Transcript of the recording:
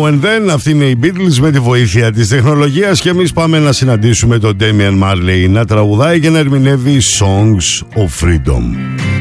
Now and Then. Αυτή είναι οι Beatles με τη βοήθεια της τεχνολογίας. Και εμείς πάμε να συναντήσουμε τον Damian Marley να τραγουδάει και να ερμηνεύει Songs of Freedom.